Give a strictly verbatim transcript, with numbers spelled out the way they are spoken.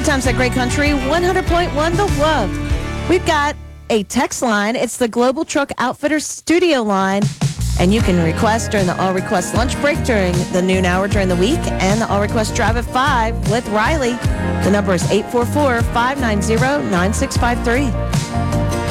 Good times at Great Country, one hundred point one The Love. We've got a text line. It's the Global Truck Outfitters studio line. And you can request during the All Request lunch break during the noon hour during the week and the All Request Drive at five with Riley. The number is eight four four, five nine zero, nine six five three.